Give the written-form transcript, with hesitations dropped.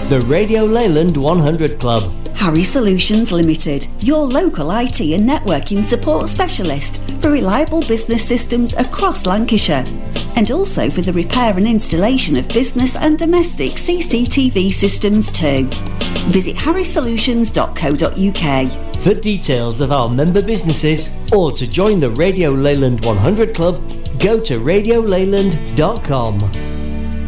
The Radio Leyland 100 Club. Harry Solutions Limited, your local IT and networking support specialist for reliable business systems across Lancashire, and also for the repair and installation of business and domestic CCTV systems too. Visit harrysolutions.co.uk. For details of our member businesses or to join the Radio Leyland 100 Club, go to radioleyland.com.